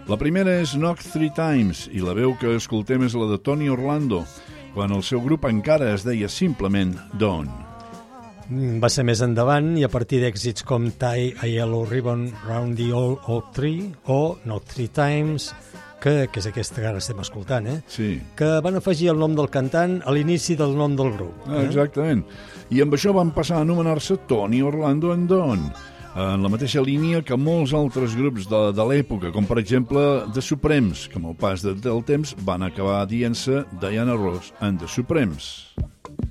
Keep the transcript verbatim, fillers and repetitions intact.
La primera és Knock Three Times i la veu que escoltem és la de Tony Orlando, quan el seu grup encara es deia simplement Dawn. Va ser més endavant i a partir d'èxits com Tie a Yellow Ribbon Round the Old Oak Tree o Knock Three Times, que, que és aquesta que ara estem escoltant, eh? Sí. Que van afegir el nom del cantant a l'inici del nom del grup. Eh? Exactament. I amb això van passar a anomenar-se Tony Orlando and Dawn, en la mateixa línia que molts altres grups de, de l'època, com per exemple The Supremes, que amb el pas de, del temps van acabar dient-se Diana Ross and The Supremes.